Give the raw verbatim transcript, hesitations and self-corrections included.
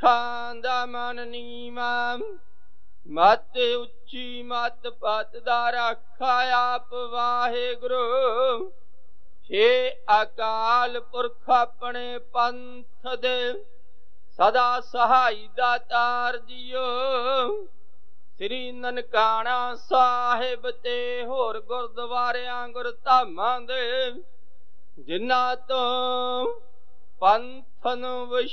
ਪੁਰਖਾਂ ਦਾ ਮਨ ਨੀਵਾਂ, ਮਤ ਉੱਚੀ ਮਤ ਪਤ ਦਾ ਰਾਖਾ ਆਪ ਵਾਹਿਗੁਰੂ। ਹੇ ਅਕਾਲ ਪੁਰਖ ਆਪਣੇ ਪੰਥ ਦੇ ਸਦਾ ਸਹਾਈ ਦਾਤਾਰ ਜੀਓ। ਸ੍ਰੀ ਨਨਕਾਣਾ ਸਾਹਿਬ ਤੇ ਹੋਰ ਗੁਰਦੁਆਰਿਆਂ ਗੁਰਧਾਮਾਂ ਦੇ ਜਿਨ੍ਹਾਂ ਤੋਂ ਪੰਥ ਨੂੰ